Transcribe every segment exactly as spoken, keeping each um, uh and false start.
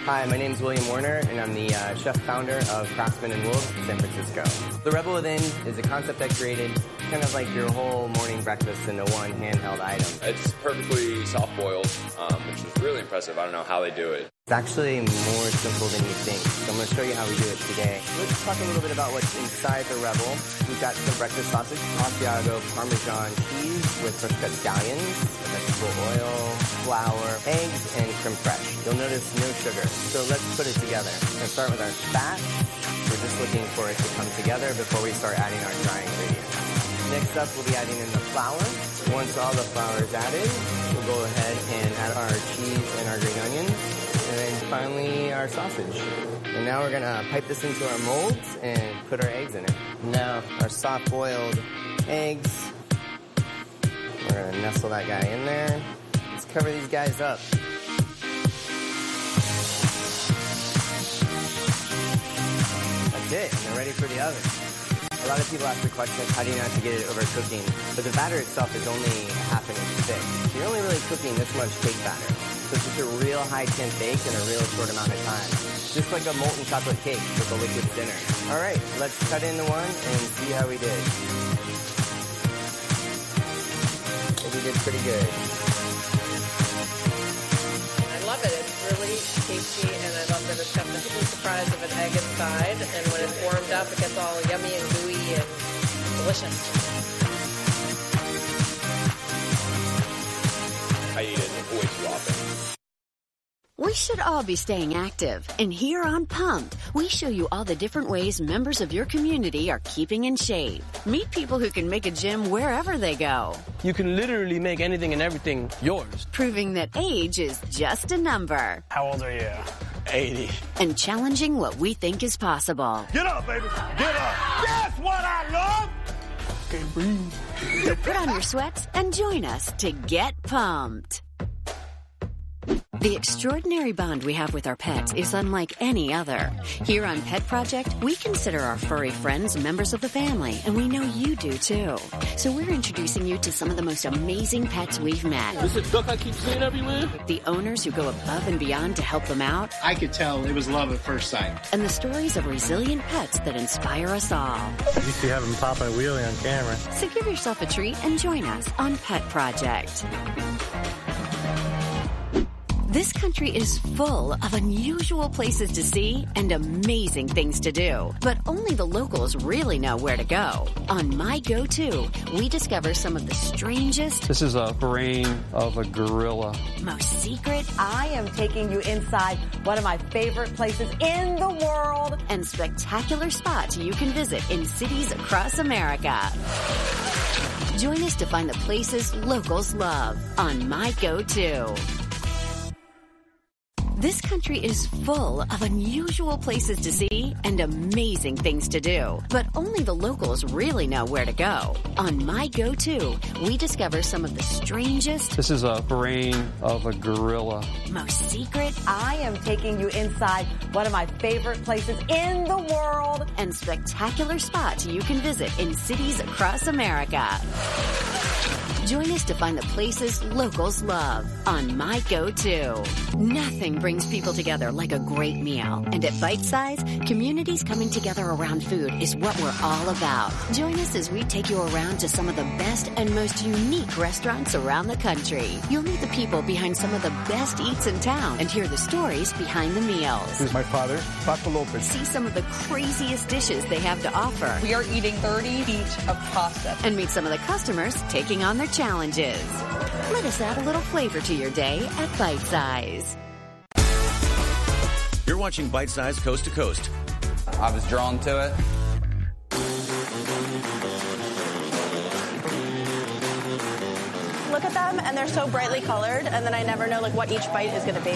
Hi, my name is William Warner, and I'm the uh, chef founder of Craftsman and Wolves in San Francisco. The Rebel Within is a concept I created, kind of like your whole morning breakfast into one handheld item. It's perfectly soft-boiled, um, which is really impressive. I don't know how they do it. It's actually more simple than you think, so I'm going to show you how we do it today. Let's talk a little bit about what's inside the Rebel. We've got some breakfast sausage, Asiago Parmesan cheese with fresh cut scallions, vegetable oil, flour, eggs, and creme fraiche. You'll notice no sugar. So let's put it together. We're going to start with our fat. We're just looking for it to come together before we start adding our dry ingredients. Next up, we'll be adding in the flour. Once all the flour is added, we'll go ahead and add our cheese and our green onions. And then finally, our sausage. And now we're going to pipe this into our molds and put our eggs in it. Now, our soft-boiled eggs. We're going to nestle that guy in there. Let's cover these guys up. That's it. They're ready for the oven. A lot of people ask the question, how do you not to get it overcooking? But the batter itself is only half an inch thick. So you're only really cooking this much cake batter. So it's just a real high temp bake in a real short amount of time. Just like a molten chocolate cake with a liquid thinner. All right, let's cut into one and see how we did. We did pretty good. I love it. It's really tasty, and I love that it's got the hidden surprise of an egg inside. And when it's warmed up, it gets all yummy and gooey and delicious. I eat it way too often. We should all be staying active, and here on Pumped, we show you all the different ways members of your community are keeping in shape. Meet people who can make a gym wherever they go. You can literally make anything and everything yours. Proving that age is just a number. How old are you? eighty. And challenging what we think is possible. Get up, baby. Get up. That's what I love. Okay, breathe. So put on your sweats and join us to get pumped. The extraordinary bond we have with our pets is unlike any other. Here on Pet Project, we consider our furry friends members of the family, and we know you do too. So we're introducing you to some of the most amazing pets we've met. This is a duck I keep seeing everywhere? The owners who go above and beyond to help them out. I could tell it was love at first sight. And the stories of resilient pets that inspire us all. You used to have him pop a wheelie on camera. So give yourself a treat and join us on Pet Project. This country is full of unusual places to see and amazing things to do, but only the locals really know where to go. On My Go-To, we discover some of the strangest... This is a brain of a gorilla. ...most secret... I am taking you inside one of my favorite places in the world... ...and spectacular spots you can visit in cities across America. Join us to find the places locals love on My Go-To. This country is full of unusual places to see and amazing things to do, but only the locals really know where to go. On My Go-To, we discover some of the strangest... This is a brain of a gorilla. ...most secret... I am taking you inside one of my favorite places in the world... ...and spectacular spots you can visit in cities across America. Join us to find the places locals love on My Go-To. Nothing brings people together like a great meal. And at Bite Size, communities coming together around food is what we're all about. Join us as we take you around to some of the best and most unique restaurants around the country. You'll meet the people behind some of the best eats in town and hear the stories behind the meals. This is my father, Paco Lopez. See some of the craziest dishes they have to offer. We are eating thirty feet of pasta. And meet some of the customers taking on their challenges. Let us add a little flavor to your day at Bite Size. You're watching Bite Size Coast to Coast. I was drawn to it. Look at them, and they're so brightly colored, and then I never know like what each bite is going to be.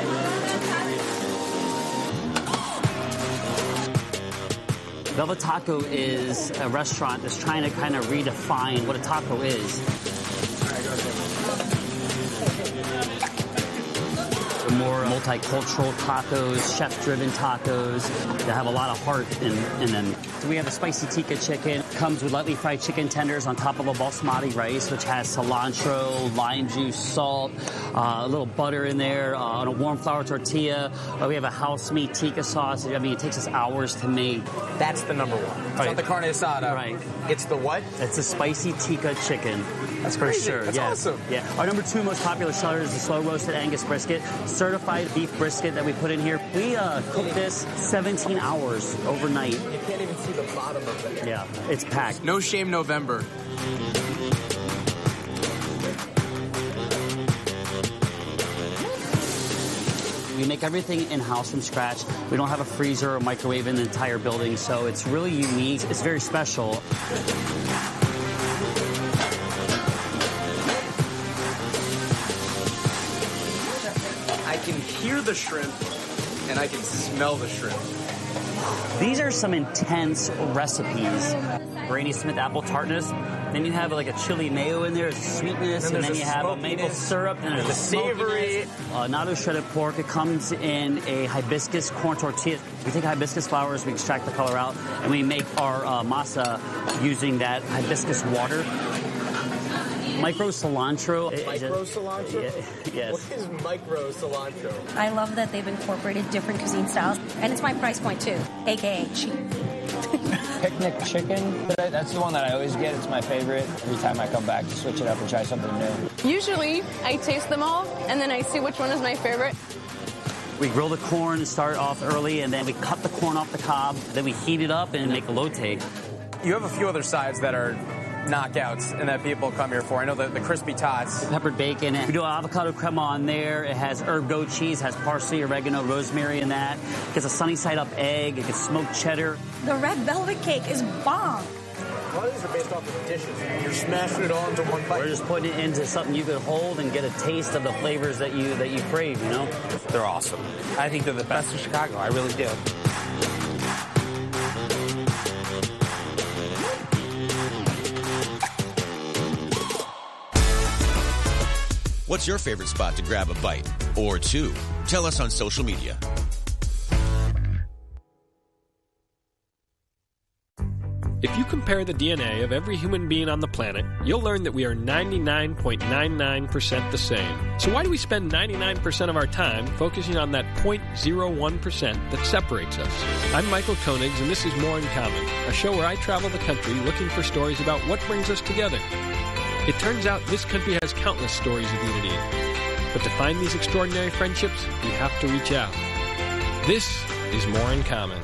Velvet Taco is a restaurant that's trying to kind of redefine what a taco is. The more multicultural tacos, chef-driven tacos that have a lot of heart in, in them. So we have the spicy tikka chicken. Comes with lightly fried chicken tenders on top of a basmati rice, which has cilantro, lime juice, salt, uh, a little butter in there, uh, on a warm flour tortilla. Uh, we have a house meat tikka sauce. I mean, it takes us hours to make. That's the number one. It's right. not the carne asada. Right. It's the what? It's the spicy tikka chicken. That's for crazy. sure. That's yes. awesome. Yeah. Our number two most popular seller is the slow roasted Angus brisket, certified beef brisket that we put in here. We uh, cook this seventeen hours overnight. You can't even see the bottom of it. Yeah, it's packed. No Shame November. We make everything in-house from scratch. We don't have a freezer or microwave in the entire building, so it's really unique. It's very special. I can hear the shrimp, and I can smell the shrimp. These are some intense recipes. Granny Smith apple tartness. Then you have like a chili mayo in there, sweetness, and then, and then you have a maple syrup, and there's a savory. Uh, natto shredded pork. It comes in a hibiscus corn tortilla. We take hibiscus flowers, we extract the color out, and we make our uh, masa using that hibiscus water. Micro cilantro. Micro cilantro? Yeah, yes. What is micro cilantro? I love that they've incorporated different cuisine styles, and it's my price point too, a k a cheap. Picnic chicken. That's the one that I always get. It's my favorite. Every time I come back to switch it up and try something new. Usually, I taste them all, and then I see which one is my favorite. We grill the corn, start off early, and then we cut the corn off the cob. Then we heat it up and make elote. You have a few other sides that are knockouts and that people come here for. I know the, the crispy tots. Peppered bacon. We do avocado crema on there. It has herb goat cheese, has parsley, oregano, rosemary in that. It gets a sunny side up egg. It gets smoked cheddar. The red velvet cake is bomb. A lot of these are based off of dishes. You're smashing it all into one bite. We're just putting it into something you could hold and get a taste of the flavors that you that you crave, you know? They're awesome. I think they're the best in Chicago. I really do. What's your favorite spot to grab a bite or two? Tell us on social media. If you compare the D N A of every human being on the planet, you'll learn that we are ninety-nine point nine nine percent the same. So why do we spend ninety-nine percent of our time focusing on that zero point zero one percent that separates us? I'm Michael Koenigs, and this is More in Common, a show where I travel the country looking for stories about what brings us together. It turns out this country has countless stories of unity. But to find these extraordinary friendships, we have to reach out. This is More in Common.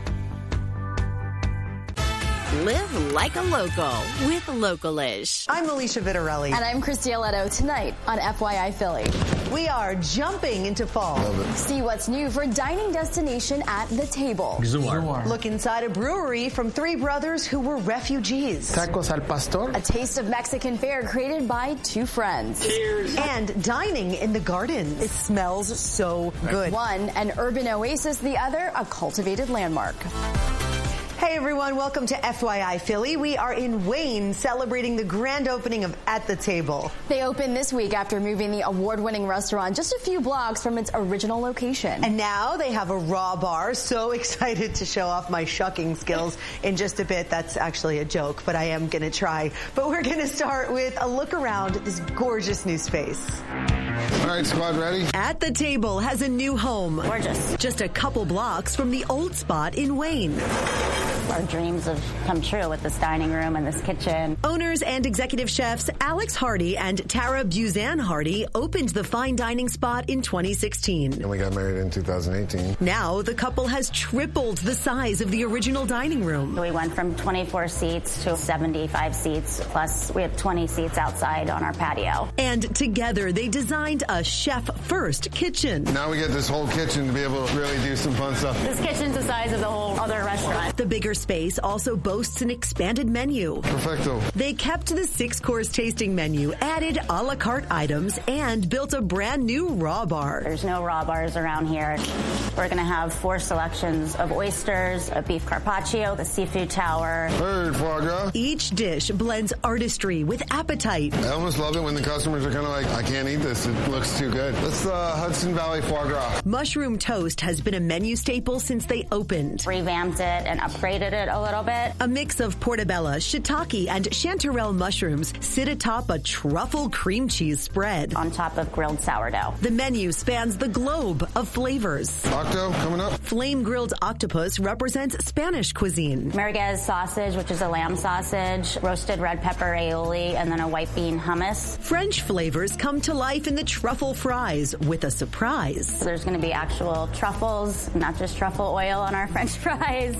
Live like a local with Localish. I'm Alicia Vittorelli. And I'm Christy Aletto. Tonight on F Y I Philly. We are jumping into fall. See what's new for dining destination at the table. Zuar. Look inside a brewery from three brothers who were refugees. Tacos al pastor. A taste of Mexican fare created by two friends. Cheers. And dining in the gardens. It smells so good. One, an urban oasis. The other, a cultivated landmark. Hey everyone, welcome to F Y I Philly. We are in Wayne celebrating the grand opening of At the Table. They opened this week after moving the award-winning restaurant just a few blocks from its original location. And now they have a raw bar. So excited to show off my shucking skills in just a bit. That's actually a joke, but I am going to try. But we're going to start with a look around this gorgeous new space. All right, squad, ready? At the Table has a new home. Gorgeous. Just a couple blocks from the old spot in Wayne. Our dreams have come true with this dining room and this kitchen. Owners and executive chefs Alex Hardy and Tara Buzan Hardy opened the fine dining spot in twenty sixteen. And we got married in two thousand eighteen. Now the couple has tripled the size of the original dining room. We went from twenty-four seats to seventy-five seats, plus we have twenty seats outside on our patio. And together they designed a chef-first kitchen. Now we get this whole kitchen to be able to really do some fun stuff. This kitchen's the size of the whole other restaurant. The bigger space also boasts an expanded menu. Perfecto. They kept the six-course tasting menu, added a la carte items, and built a brand new raw bar. There's no raw bars around here. We're going to have four selections of oysters, a beef carpaccio, the seafood tower. Third foie gras. Each dish blends artistry with appetite. I almost love it when the customers are kind of like, I can't eat this. It looks too good. Let's the Hudson Valley foie gras. Mushroom toast has been a menu staple since they opened. Revamped it and upgraded it a little bit. A mix of portobello, shiitake, and chanterelle mushrooms sit atop a truffle cream cheese spread. On top of grilled sourdough. The menu spans the globe of flavors. Octo coming up. Flame grilled octopus represents Spanish cuisine. Merguez sausage, which is a lamb sausage, roasted red pepper aioli, and then a white bean hummus. French flavors come to life in the truffle fries with a surprise. So there's going to be actual truffles, not just truffle oil on our French fries.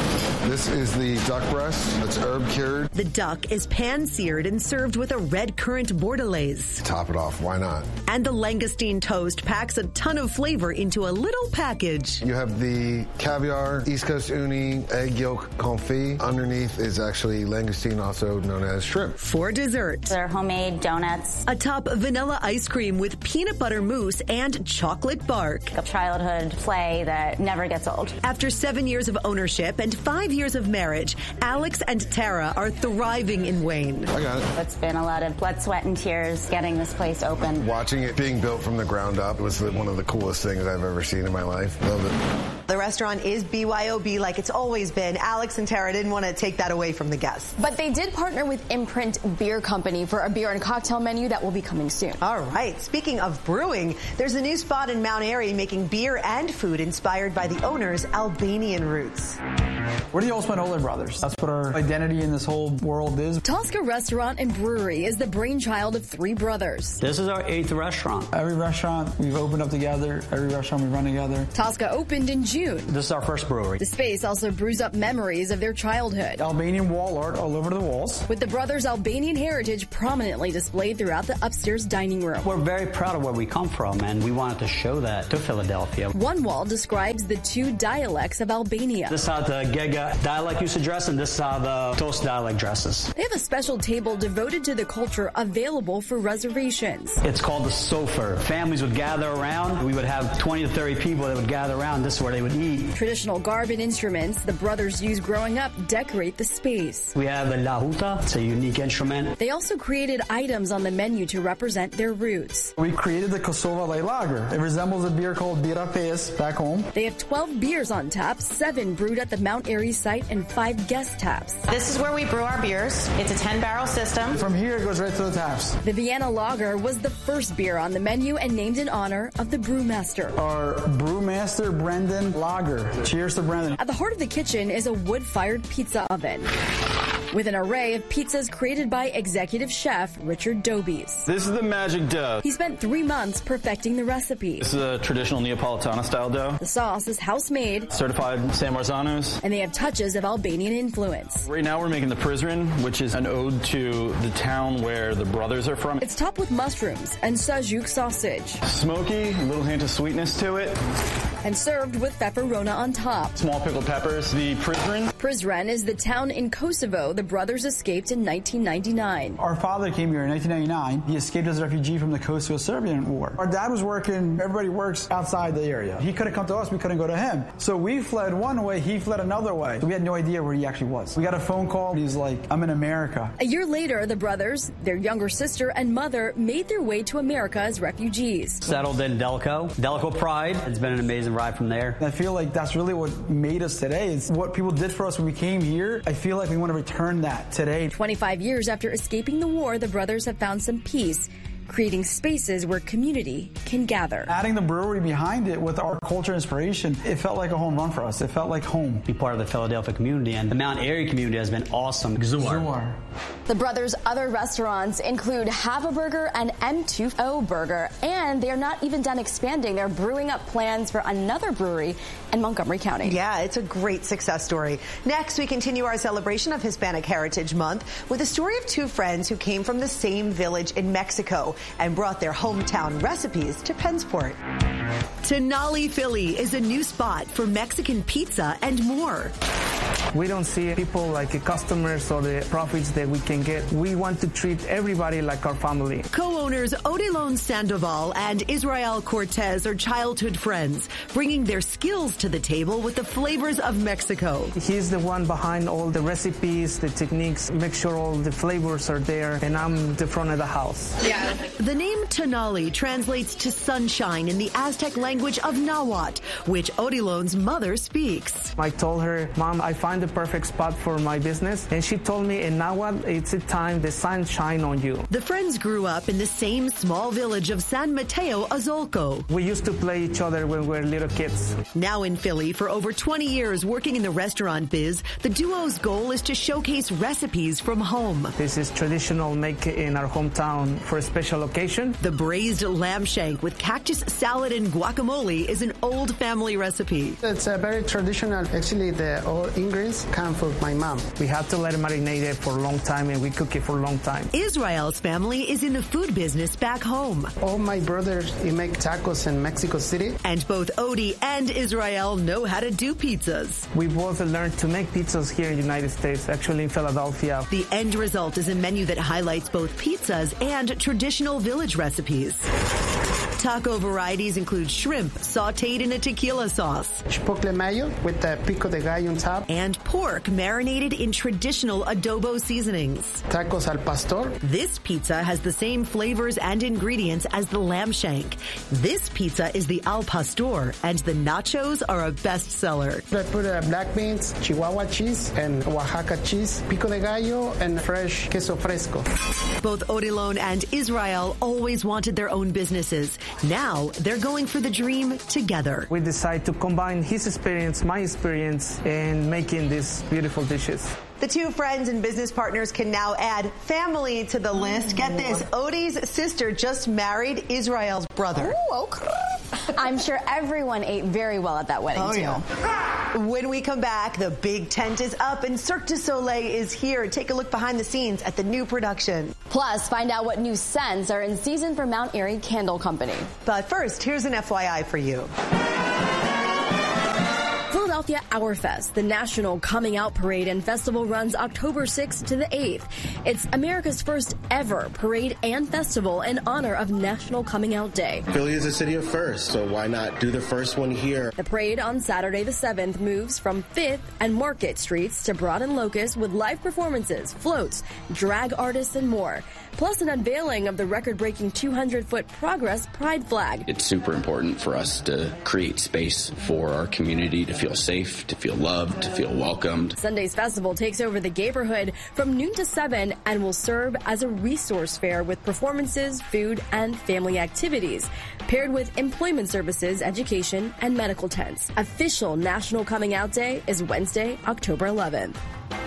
This is the duck breast. It's herb cured. The duck is pan-seared and served with a red currant bordelaise. Top it off. Why not? And the langoustine toast packs a ton of flavor into a little package. You have the caviar, East Coast uni, egg yolk confit. Underneath is actually langoustine, also known as shrimp. For dessert, they're homemade donuts. Atop vanilla ice cream with peanut butter mousse and chocolate bark. A childhood play that never gets old. After seven years of ownership and five years of marriage, Alex and Tara are thriving in Wayne. I got it. It's been a lot of blood, sweat, and tears getting this place open. Watching it being built from the ground up was one of the coolest things I've ever seen in my life. Love it. The restaurant is B Y O B like it's always been. Alex and Tara didn't want to take that away from the guests. But they did partner with Imprint Beer Company for a beer and cocktail menu that will be coming soon. All right. Speaking of brewing, there's a new spot in Mount Airy making beer and food inspired by the owner's Albanian roots. We're the Osmanola brothers. That's what our identity in this whole world is. Tosca Restaurant and Brewery is the brainchild of three brothers. This is our eighth restaurant. Every restaurant we've opened up together. Every restaurant we run together. Tosca opened in June. This is our first brewery. The space also brews up memories of their childhood. Albanian wall art all over the walls. With the brothers' Albanian heritage prominently displayed throughout the upstairs dining room. We're very proud of where we come from, and we wanted to show that to Philadelphia. One wall describes the two dialects of Albania. This is how the Gega dialect used to dress, and this is how the Toast dialect dresses. They have a special table devoted to the culture available for reservations. It's called the sofer. Families would gather around. We would have twenty to thirty people that would gather around. This is where they would eat. Traditional garb and instruments the brothers used growing up decorate the space. We have the lahuta. It's a unique instrument. They also created items on the menu to represent their roots. We created the Kosovo Light Lager. It resembles a beer called Bira Pes back home. They have twelve beers on tap, seven brewed at the Mount Airy site, and five guest taps. This is where we brew our beers. It's a ten barrel system. From here, it goes right to the taps. The Vienna Lager was the first beer on the menu and named in honor of the brewmaster. Our brewmaster, Brendan Lager. Cheers to Brendan. At the heart of the kitchen is a wood-fired pizza oven with an array of pizzas created by executive chef Richard Dobies. This is the magic dough. He spent three months perfecting the recipe. This is a traditional Neapolitana style dough. The sauce is house-made, certified San Marzanos, and they have touches of Albanian influence. Right now we're making the Prizren, which is an ode to the town where the brothers are from. It's topped with mushrooms and sajuk sausage. Smoky, a little hint of sweetness to it. And served with pepperona on top. Small pickled peppers. The Prizren. Prizren is the town in Kosovo the brothers escaped in nineteen ninety-nine. Our father came here in nineteen ninety-nine. He escaped as a refugee from the Kosovo-Serbian War. Our dad was working, everybody works outside the area. He couldn't come to us, we couldn't go to him. So we fled one way, he fled another way. So we had no idea where he actually was. We got a phone call, he's like, I'm in America. A year later, the brothers, their younger sister, and mother made their way to America as refugees. Settled in Delco. Delco Pride. It's been an amazing ride from there. I feel like that's really what made us today. It's what people did for us when we came here. I feel like we want to return that today. twenty-five years after escaping the war, the brothers have found some peace, creating spaces where community can gather. Adding the brewery behind it with our culture inspiration, it felt like a home run for us. It felt like home. Be part of the Philadelphia community, and the Mount Airy community has been awesome. Zuar. Zuar. The brothers' other restaurants include Have a Burger and M two O Burger, and they are not even done expanding. They're brewing up plans for another brewery in Montgomery County. Yeah, it's a great success story. Next, we continue our celebration of Hispanic Heritage Month with a story of two friends who came from the same village in Mexico and brought their hometown recipes to Pennsport. Tenali Philly is a new spot for Mexican pizza and more. We don't see people like customers or the profits that we can get. We want to treat everybody like our family. Co-owners Odilon Sandoval and Israel Cortez are childhood friends, bringing their skills to the table with the flavors of Mexico. He's the one behind all the recipes, the techniques, make sure all the flavors are there, and I'm the front of the house. Yeah. The name Tonali translates to sunshine in the Aztec language of Nahuatl, which Odilon's mother speaks. I told her, Mom, I find the perfect spot for my business, and she told me in Nahuatl, it's a time the sun shine on you. The friends grew up in the same small village of San Mateo, Azolco. We used to play each other when we were little kids. Now in Philly, for over twenty years working in the restaurant biz, the duo's goal is to showcase recipes from home. This is traditional make in our hometown for a special occasion. The braised lamb shank with cactus salad and guacamole is an old family recipe. It's a very traditional. Actually, the all ingredients come from my mom. We have to let it marinate it for a long time, and we cook it for a long time. Israel's family is in the food business back home. All my brothers they make tacos in Mexico City. And both Odie and Israel know how to do pizzas. We both learned to make pizzas here in the United States, actually in Philadelphia. The end result is a menu that highlights both pizzas and traditional village recipes. Taco varieties include shrimp sauteed in a tequila sauce, chipotle mayo with the pico de gallo on top, and pork marinated in traditional adobo seasonings. Tacos al pastor. This pizza has the same flavors and ingredients as the lamb shank. This pizza is the al pastor, and the nachos are a bestseller. I put uh, black beans, Chihuahua cheese, and Oaxaca cheese, pico de gallo, and fresh queso fresco. Both Odilon and Israel always wanted their own businesses. Now they're going for the dream together. We decided to combine his experience, my experience, in making these beautiful dishes. The two friends and business partners can now add family to the list. Get this, Odie's sister just married Israel's brother. Ooh, okay. I'm sure everyone ate very well at that wedding, oh, too. Yeah. When we come back, the big tent is up and Cirque du Soleil is here. Take a look behind the scenes at the new production. Plus, find out what new scents are in season for Mount Airy Candle Company. But first, here's an F Y I for you. Philadelphia Hourfest, the national coming out parade and festival, runs October sixth to the eighth. It's America's first ever parade and festival in honor of National Coming Out Day. Philly is a city of first, so why not do the first one here? The parade on Saturday the seventh moves from fifth and Market Streets to Broad and Locust with live performances, floats, drag artists, and more. Plus an unveiling of the record-breaking two hundred foot Progress Pride flag. It's super important for us to create space for our community to feel safe, to feel loved, to feel welcomed. Sunday's festival takes over the neighborhood from noon to seven and will serve as a resource fair with performances, food, and family activities, paired with employment services, education, and medical tents. Official National Coming Out Day is Wednesday, October eleventh.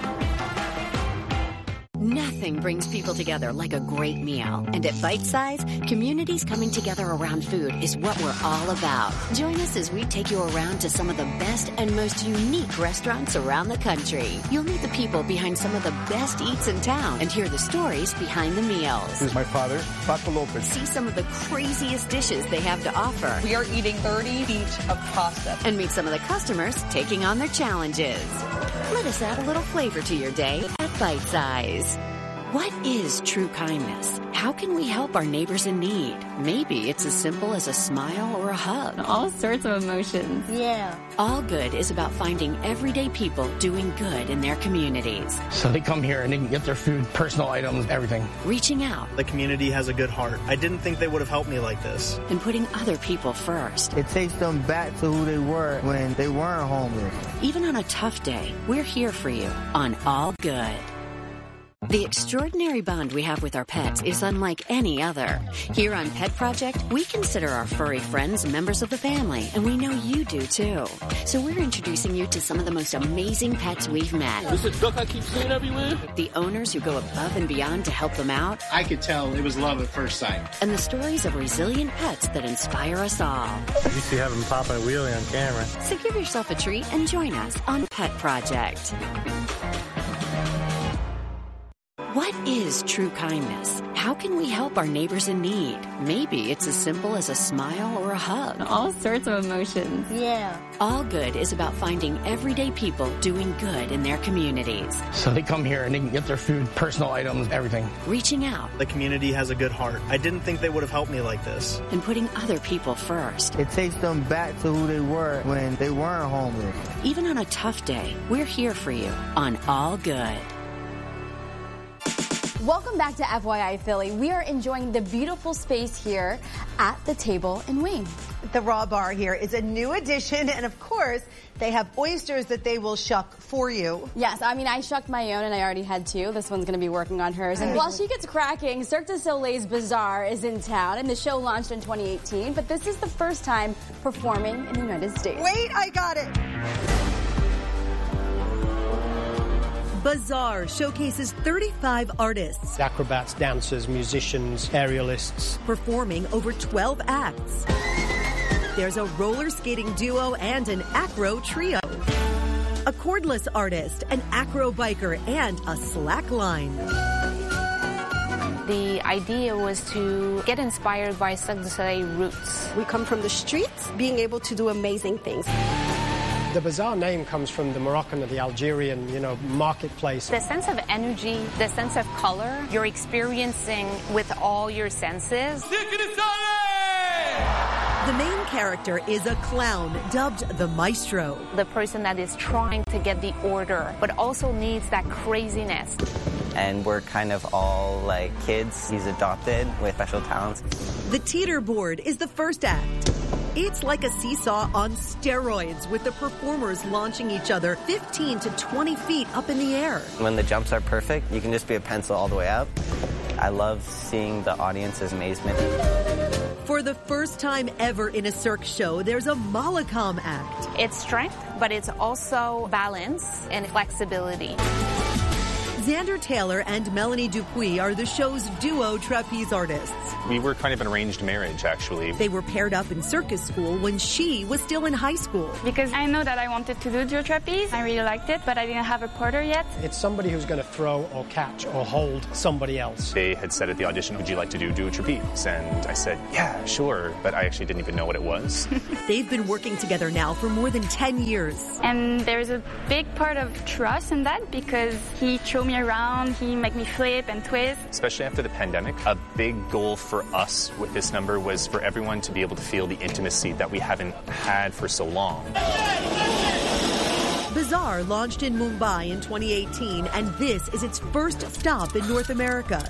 Nothing brings people together like a great meal. And at Bite Size, communities coming together around food is what we're all about. Join us as we take you around to some of the best and most unique restaurants around the country. You'll meet the people behind some of the best eats in town and hear the stories behind the meals. This is my father, Paco Lopez. See some of the craziest dishes they have to offer. We are eating thirty feet of pasta. And meet some of the customers taking on their challenges. Let us add a little flavor to your day at Bite Size. What is true kindness? How can we help our neighbors in need? Maybe it's as simple as a smile or a hug. All sorts of emotions. Yeah. All Good is about finding everyday people doing good in their communities. So they come here and they can get their food, personal items, everything. Reaching out. The community has a good heart. I didn't think they would have helped me like this. And putting other people first. It takes them back to who they were when they weren't homeless. Even on a tough day, we're here for you on All Good. The extraordinary bond we have with our pets is unlike any other. Here on Pet Project, we consider our furry friends members of the family, and we know you do too. So we're introducing you to some of the most amazing pets we've met. Is it duck I keep seeing everywhere? The owners who go above and beyond to help them out. I could tell it was love at first sight. And the stories of resilient pets that inspire us all. You see having Papa and Wheelie on camera. So give yourself a treat and join us on Pet Project. What is true kindness? How can we help our neighbors in need? Maybe it's as simple as a smile or a hug. All sorts of emotions. Yeah. All Good is about finding everyday people doing good in their communities. So they come here and they can get their food, personal items, everything. Reaching out. The community has a good heart. I didn't think they would have helped me like this. And putting other people first. It takes them back to who they were when they weren't homeless. Even on a tough day, we're here for you on All Good. Welcome back to F Y I Philly. We are enjoying the beautiful space here at the Table and Wing. The Raw Bar here is a new addition, and of course, they have oysters that they will shuck for you. Yes, I mean, I shucked my own, and I already had two. This one's going to be working on hers. And while she gets cracking, Cirque du Soleil's Bazaar is in town, and the show launched in twenty eighteen, but this is the first time performing in the United States. Wait, I got it. Bazaar showcases thirty-five artists. Acrobats, dancers, musicians, aerialists. Performing over twelve acts. There's a roller skating duo and an acro trio. A cordless artist, an acro biker, and a slackline. The idea was to get inspired by Cirque du Soleil roots. We come from the streets, being able to do amazing things. The Bazaar name comes from the Moroccan or the Algerian, you know, marketplace. The sense of energy, the sense of color, you're experiencing with all your senses. The main character is a clown dubbed the Maestro. The person that is trying to get the order, but also needs that craziness. And we're kind of all like kids. He's adopted with special talents. The teeter board is the first act. It's like a seesaw on steroids, with the performers launching each other fifteen to twenty feet up in the air. When the jumps are perfect, you can just be a pencil all the way up. I love seeing the audience's amazement. For the first time ever in a Cirque show, there's a Mollicom act. It's strength, but it's also balance and flexibility. Xander Taylor and Melanie Dupuis are the show's duo trapeze artists. We were kind of an arranged marriage, actually. They were paired up in circus school when she was still in high school. Because I know that I wanted to do duo trapeze. I really liked it, but I didn't have a partner yet. It's somebody who's going to throw or catch or hold somebody else. They had said at the audition, would you like to do duo trapeze? And I said, yeah, sure, but I actually didn't even know what it was. They've been working together now for more than ten years. And there's a big part of trust in that, because he showed me around, he made me flip and twist. Especially after the pandemic, a big goal for us with this number was for everyone to be able to feel the intimacy that we haven't had for so long. Bazaar launched in Mumbai in twenty eighteen, and this is its first stop in North America.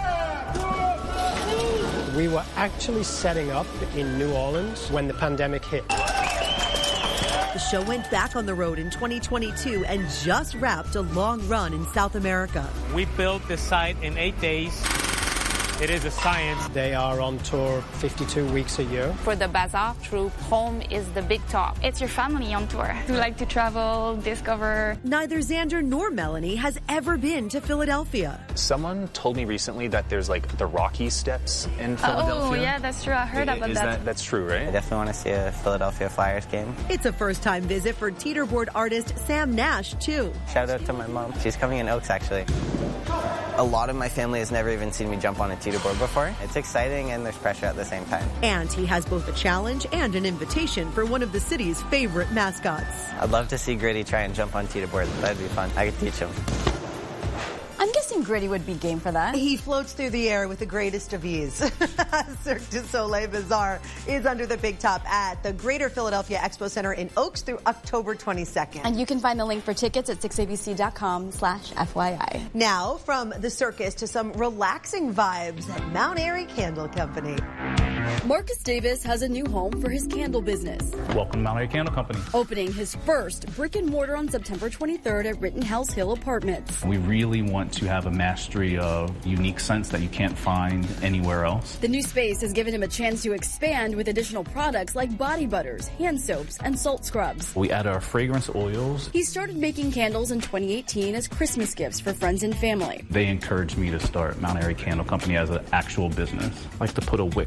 We were actually setting up in New Orleans when the pandemic hit. The show went back on the road in twenty twenty-two and just wrapped a long run in South America. We built the site in eight days. It is a science. They are on tour fifty-two weeks a year. For the Bazaar troupe, home is the big talk. It's your family on tour. You like to travel, discover. Neither Xander nor Melanie has ever been to Philadelphia. Someone told me recently that there's like the Rocky Steps in Philadelphia. Oh, yeah, that's true. I heard about is that. that. That's true, right? I definitely want to see a Philadelphia Flyers game. It's a first-time visit for teeterboard artist Sam Nash, too. Shout out to my mom. She's coming in Oaks, actually. A lot of my family has never even seen me jump on a teeterboard before. It's exciting and there's pressure at the same time. And he has both a challenge and an invitation for one of the city's favorite mascots. I'd love to see Gritty try and jump on teeterboard. That'd be fun. I could teach him. I'm guessing Gritty would be game for that. He floats through the air with the greatest of ease. Cirque du Soleil Bazaar is under the big top at the Greater Philadelphia Expo Center in Oaks through October twenty-second. And you can find the link for tickets at six A B C dot com slash F Y I. Now, from the circus to some relaxing vibes at Mount Airy Candle Company. Marcus Davis has a new home for his candle business. Welcome to Mount Airy Candle Company. Opening his first brick and mortar on September twenty-third at Rittenhouse Hill Apartments. We really want to have a mastery of unique scents that you can't find anywhere else. The new space has given him a chance to expand with additional products like body butters, hand soaps, and salt scrubs. We add our fragrance oils. He started making candles in twenty eighteen as Christmas gifts for friends and family. They encouraged me to start Mount Airy Candle Company as an actual business. I like to put a wick clip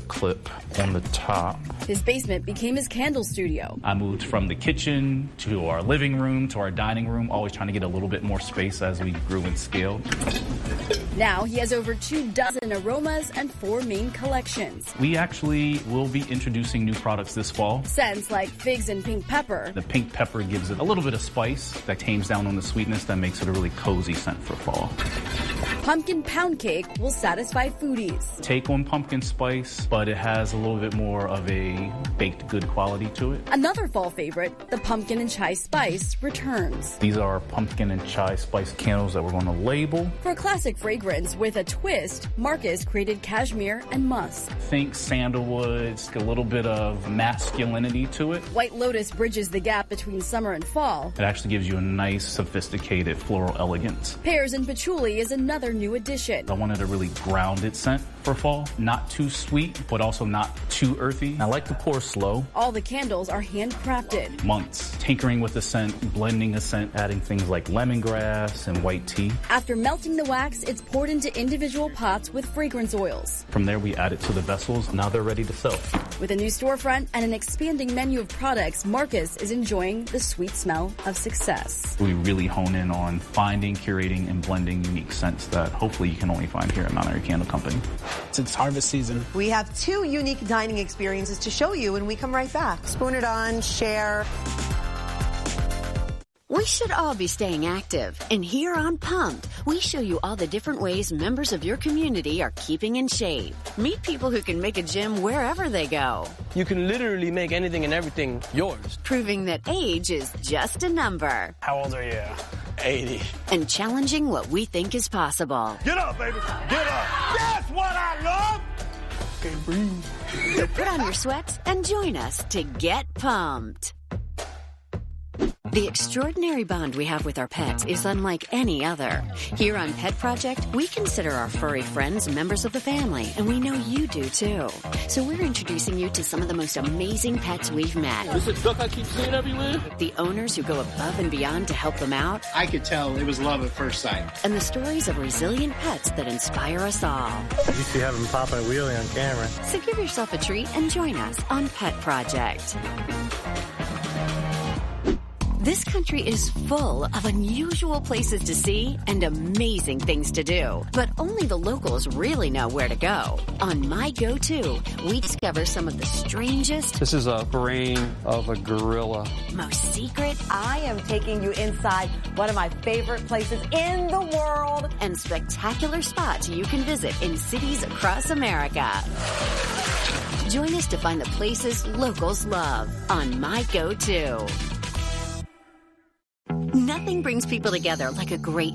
on the top. His basement became his candle studio. I moved from the kitchen to our living room to our dining room, always trying to get a little bit more space as we grew in scale. Now he has over two dozen aromas and four main collections. We actually will be introducing new products this fall. Scents like figs and pink pepper. The pink pepper gives it a little bit of spice that tames down on the sweetness that makes it a really cozy scent for fall. Pumpkin pound cake will satisfy foodies. Take on pumpkin spice, but it has a little bit more of a baked good quality to it. Another fall favorite, the pumpkin and chai spice, returns. These are pumpkin and chai spice candles that we're going to label. For a classic fragrance with a twist, Marcus created cashmere and musk. Think sandalwood, a little bit of masculinity to it. White Lotus bridges the gap between summer and fall. It actually gives you a nice, sophisticated floral elegance. Pears and patchouli is another new addition. I wanted a really grounded scent for fall. Not too sweet, but also not too earthy. I like to pour slow. All the candles are handcrafted. Months tinkering with the scent, blending the scent, adding things like lemongrass and white tea. After melting the wax, it's poured into individual pots with fragrance oils. From there, we add it to the vessels. Now they're ready to sell. With a new storefront and an expanding menu of products, Marcus is enjoying the sweet smell of success. We really hone in on finding, curating, and blending unique scents that hopefully you can only find here at Mount Airy Candle Company. It's harvest season. We have two unique dining experiences to show you when we come right back. Spoon it on, share. We should all be staying active. And here on Pumped, we show you all the different ways members of your community are keeping in shape. Meet people who can make a gym wherever they go. You can literally make anything and everything yours. Proving that age is just a number. How old are you? eighty. And challenging what we think is possible. Get up, baby. Get up. That's what I love. Can't breathe. So put on your sweats and join us to get pumped. The extraordinary bond we have with our pets is unlike any other. Here on Pet Project, we consider our furry friends members of the family, and we know you do too. So we're introducing you to some of the most amazing pets we've met. This is a duck I keep seeing everywhere. The owners who go above and beyond to help them out. I could tell it was love at first sight. And the stories of resilient pets that inspire us all. You see having Papa and Wheelie on camera. So give yourself a treat and join us on Pet Project. This country is full of unusual places to see and amazing things to do. But only the locals really know where to go. On My Go-To, we discover some of the strangest... This is a brain of a gorilla. ...most secret... I am taking you inside one of my favorite places in the world. ...and spectacular spots you can visit in cities across America. Join us to find the places locals love on My Go-To. Nothing brings people together like a great